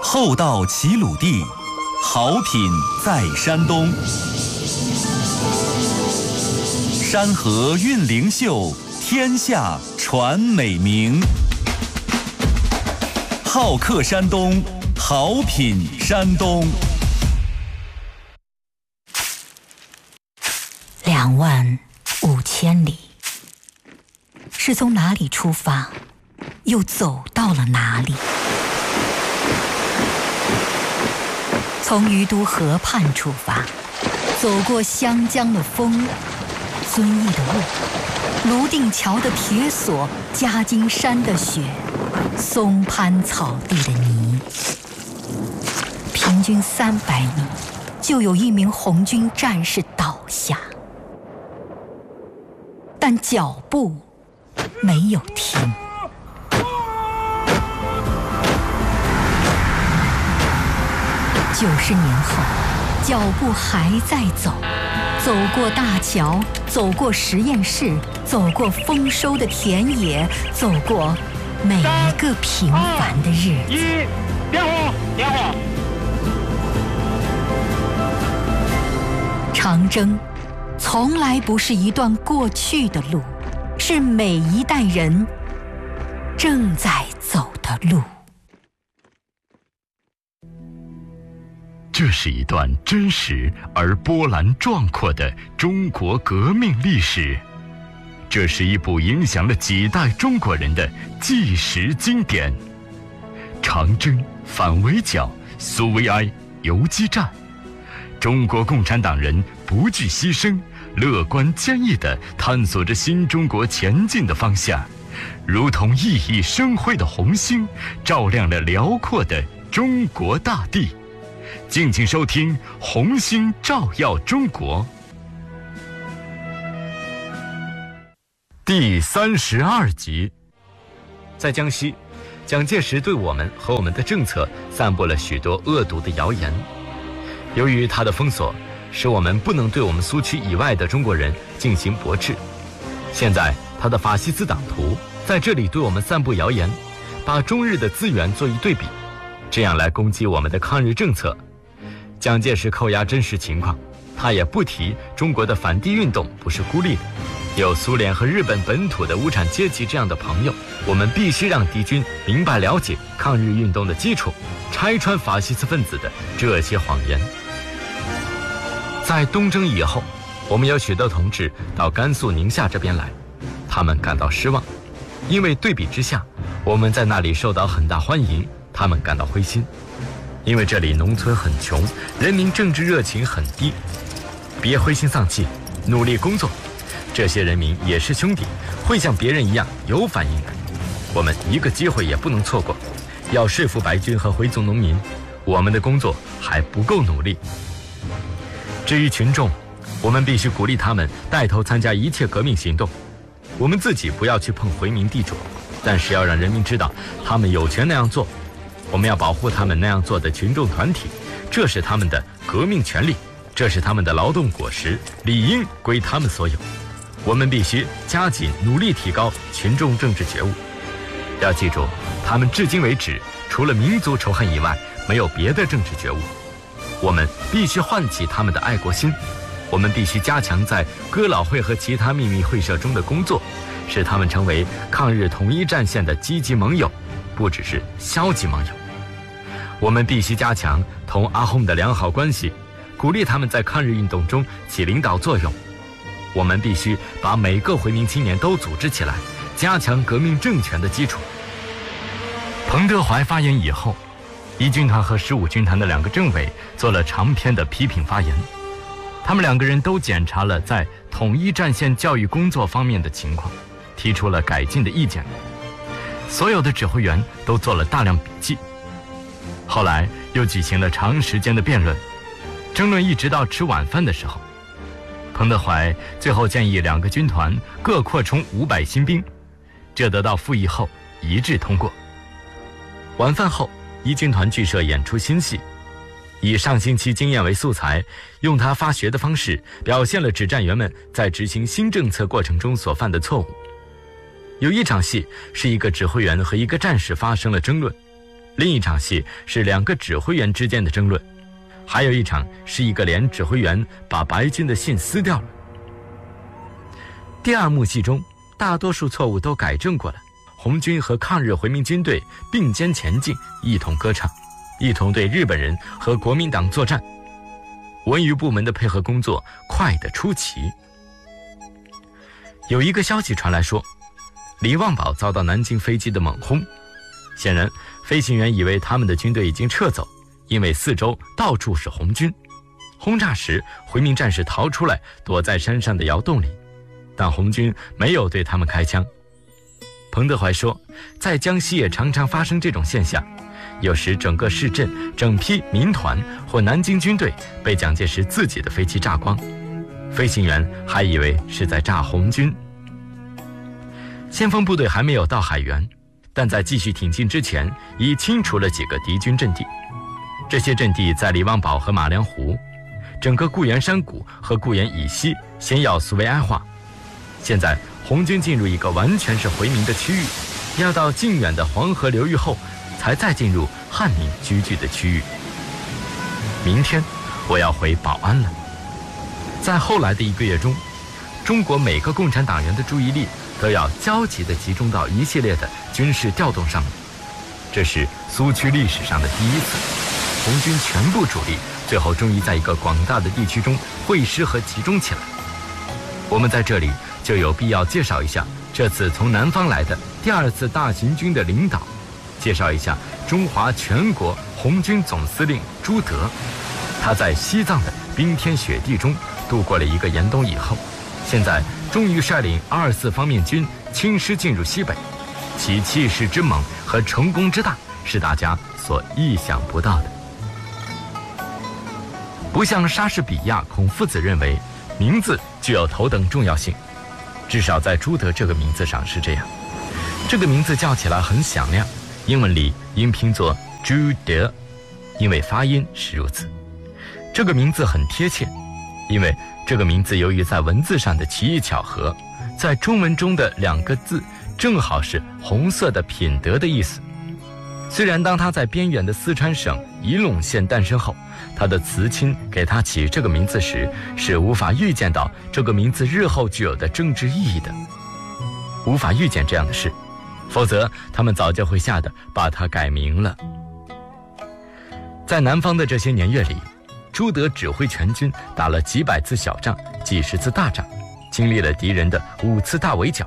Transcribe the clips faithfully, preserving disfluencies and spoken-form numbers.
厚道齐鲁地，好品在山东。山河韵灵秀，天下传美名。好客山东，好品山东。 两万五千里，是从哪里出发，又走到了哪里？从于都河畔出发，走过湘江的风，遵义的路，泸定桥的铁索，夹金山的雪，松潘草地的泥。平均三百米，就有一名红军战士倒下，但脚步没有停。九十年后，脚步还在走，走过大桥，走过实验室，走过丰收的田野，走过每一个平凡的日子。 一，点火，点火。 长征从来不是一段过去的路，是每一代人正在走的路。 这是一段真实而波澜壮阔的中国革命历史，这是一部影响了几代中国人的纪实经典。长征、反围剿、苏维埃、游击战，中国共产党人不惧牺牲，乐观坚毅地探索着新中国前进的方向，如同熠熠生辉的红星，照亮了辽阔的中国大地。敬请收听《红星照耀中国》第三十二集。 在江西，蒋介石对我们和我们的政策散布了许多恶毒的谣言。由于他的封锁，使我们不能对我们苏区以外的中国人进行驳斥。现在他的法西斯党徒在这里对我们散布谣言，把中日的资源做一对比，这样来攻击我们的抗日政策。蒋介石扣押真实情况，他也不提中国的反帝运动不是孤立的，有苏联和日本本土的无产阶级这样的朋友。我们必须让敌军明白了解抗日运动的基础，拆穿法西斯分子的这些谎言。在东征以后，我们有许多同志到甘肃宁夏这边来，他们感到失望，因为对比之下，我们在那里受到很大欢迎，他们感到灰心。因为这里农村很穷，人民政治热情很低。别灰心丧气，努力工作，这些人民也是兄弟，会像别人一样有反应的。我们一个机会也不能错过，要说服白军和回族农民，我们的工作还不够努力。至于群众，我们必须鼓励他们带头参加一切革命行动。我们自己不要去碰回民地主，但是要让人民知道他们有权那样做。我们要保护他们那样做的群众团体，这是他们的革命权利，这是他们的劳动果实，理应归他们所有。我们必须加紧努力提高群众政治觉悟。要记住，他们至今为止除了民族仇恨以外，没有别的政治觉悟。我们必须唤起他们的爱国心，我们必须加强在哥老会和其他秘密会社中的工作，使他们成为抗日统一战线的积极盟友，不只是消极盟友。我们必须加强同阿訇的良好关系，鼓励他们在抗日运动中起领导作用。我们必须把每个回民青年都组织起来，加强革命政权的基础。彭德怀发言以后，一军团和十五军团的两个政委做了长篇的批评发言。他们两个人都检查了在统一战线教育工作方面的情况，提出了改进的意见。所有的指挥员都做了大量笔记。后来又举行了长时间的辩论，争论一直到吃晚饭的时候。彭德怀最后建议两个军团各扩充五百新兵，这得到复议后一致通过。晚饭后，一军团剧社演出新戏，以上星期经验为素材，用他发学的方式表现了指战员们在执行新政策过程中所犯的错误。有一场戏是一个指挥员和一个战士发生了争论， 另一场戏是两个指挥员之间的争论，还有一场是一个连指挥员把白军的信撕掉了。第二幕戏中，大多数错误都改正过了，红军和抗日回民军队并肩前进，一同歌唱，一同对日本人和国民党作战。文娱部门的配合工作快得出奇。有一个消息传来说，李旺堡遭到南京飞机的猛轰，显然飞行员以为他们的军队已经撤走，因为四周到处是红军。轰炸时，回民战士逃出来，躲在山上的窑洞里，但红军没有对他们开枪。彭德怀说，在江西也常常发生这种现象，有时整个市镇、整批民团或南京军队被蒋介石自己的飞机炸光，飞行员还以为是在炸红军。先锋部队还没有到海原，但在继续挺进之前，已清除了几个敌军阵地。这些阵地在李旺堡和马良湖，整个固原山谷和固原以西先要苏维埃化。现在红军进入一个完全是回民的区域，要到靖远的黄河流域后，才再进入汉民居住的区域。明天我要回保安了。在后来的一个月中，中国每个共产党员的注意力都要焦急地集中到一系列的军事调动上面。这是苏区历史上的第一次，红军全部主力最后终于在一个广大的地区中会师和集中起来。我们在这里就有必要介绍一下这次从南方来的第二次大行军的领导，介绍一下中华全国红军总司令朱德。他在西藏的冰天雪地中度过了一个严冬以后，现在终于率领二四方面军亲师进入西北，其气势之猛和成功之大是大家所意想不到的。不像莎士比亚、孔夫子认为名字具有头等重要性，至少在朱德这个名字上是这样。这个名字叫起来很响亮，英文里音拼作朱德，因为发音是如此。这个名字很贴切，因为这个名字由于在文字上的奇异巧合，在中文中的两个字正好是红色的品德的意思。虽然当他在边远的四川省仪陇县诞生后，他的慈亲给他起这个名字时是无法预见到这个名字日后具有的政治意义的，无法预见这样的事，否则他们早就会吓得把它改名了。在南方的这些年月里，朱德指挥全军打了几百次小仗，几十次大仗，经历了敌人的五次大围剿。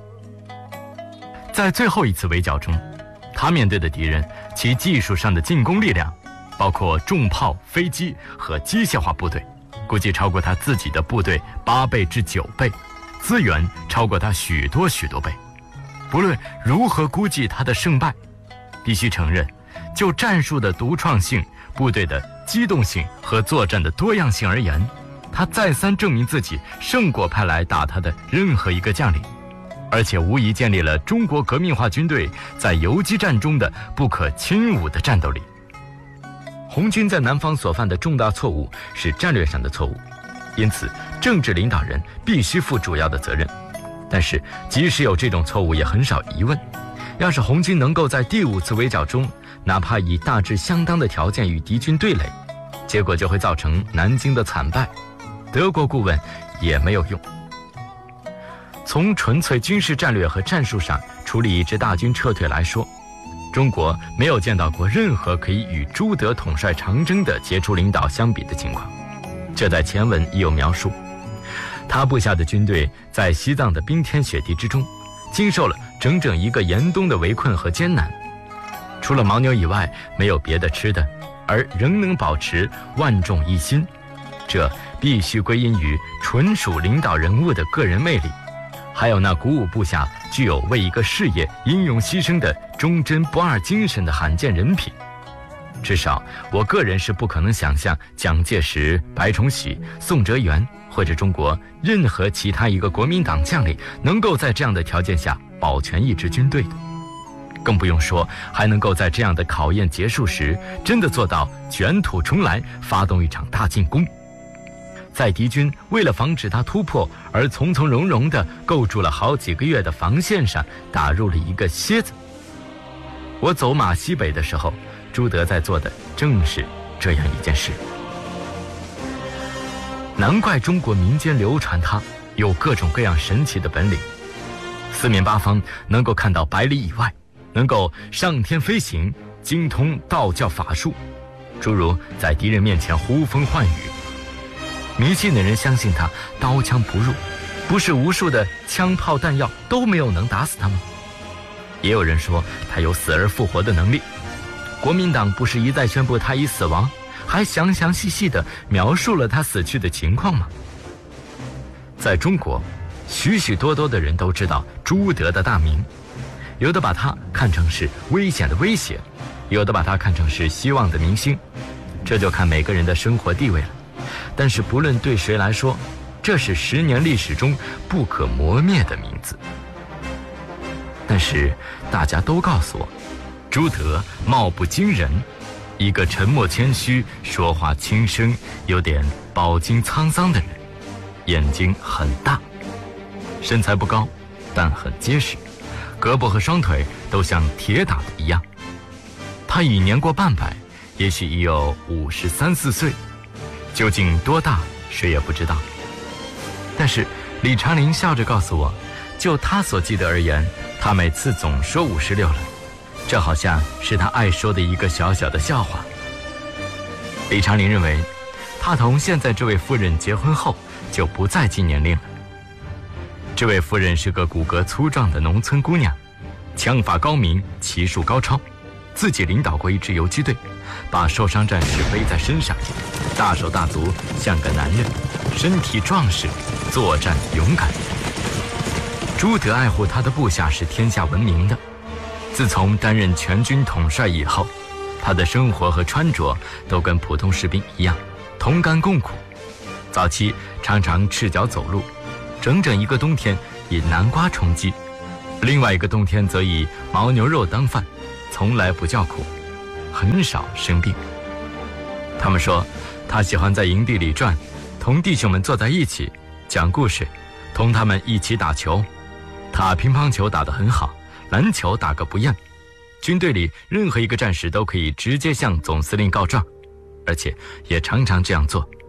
在最后一次围剿中，他面对的敌人其技术上的进攻力量，包括重炮、飞机和机械化部队，估计超过他自己的部队八倍至九倍，资源超过他许多许多倍。不论如何估计他的胜败，必须承认，就战术的独创性、部队的机动性和作战的多样性而言，他再三证明自己胜过派来打他的任何一个将领，而且无疑建立了中国革命化军队在游击战中的不可轻侮的战斗力。红军在南方所犯的重大错误是战略上的错误，因此政治领导人必须负主要的责任。但是即使有这种错误，也很少疑问，要是红军能够在第五次围剿中，哪怕以大致相当的条件与敌军对垒，结果就会造成南京的惨败，德国顾问也没有用。从纯粹军事战略和战术上处理一支大军撤退来说，中国没有见到过任何可以与朱德统帅长征的杰出领导相比的情况，这在前文已有描述。他部下的军队在西藏的冰天雪地之中，经受了整整一个严冬的围困和艰难，除了牦牛以外没有别的吃的，而仍能保持万众一心，这必须归因于纯属领导人物的个人魅力，还有那鼓舞部下具有为一个事业英勇牺牲的忠贞不二精神的罕见人品。至少我个人是不可能想象蒋介石、白崇禧、宋哲元或者中国任何其他一个国民党将领能够在这样的条件下保全一支军队的，更不用说还能够在这样的考验结束时真的做到卷土重来，发动一场大进攻。在敌军为了防止他突破而从从容容地构筑了好几个月的防线上打入了一个楔子。 我走马西北的时候，朱德在做的正是这样一件事。难怪中国民间流传他有各种各样神奇的本领，四面八方能够看到百里以外，能够上天飞行，精通道教法术，诸如在敌人面前呼风唤雨。迷信的人相信他刀枪不入，不是无数的枪炮弹药都没有能打死他吗？也有人说他有死而复活的能力。国民党不是一再宣布他已死亡，还详详细细地描述了他死去的情况吗？在中国，许许多多的人都知道朱德的大名，有的把他看成是危险的威胁，有的把他看成是希望的明星，这就看每个人的生活地位了。但是不论对谁来说，这是十年历史中不可磨灭的名字。但是大家都告诉我，朱德貌不惊人，一个沉默谦虚、说话轻声、有点饱经沧桑的人，眼睛很大，身材不高，但很结实，胳膊和双腿都像铁打的一样。他已年过半百，也许已有五十三四岁，究竟多大谁也不知道。但是李长林笑着告诉我，就他所记得而言，他每次总说五十六了，这好像是他爱说的一个小小的笑话。李长林认为，他同现在这位夫人结婚后就不再记年龄了。这位夫人是个骨骼粗壮的农村姑娘，枪法高明，骑术高超，自己领导过一支游击队，把受伤战士背在身上，大手大足，像个男人，身体壮实，作战勇敢。朱德爱护他的部下是天下闻名的。自从担任全军统帅以后，他的生活和穿着都跟普通士兵一样，同甘共苦。早期常常赤脚走路，整整一个冬天以南瓜充饥，另外一个冬天则以牦牛肉当饭，从来不叫苦，很少生病。他们说他喜欢在营地里转，同弟兄们坐在一起讲故事，同他们一起打球。他乒乓球打得很好，篮球打个不厌。军队里任何一个战士都可以直接向总司令告状，而且也常常这样做。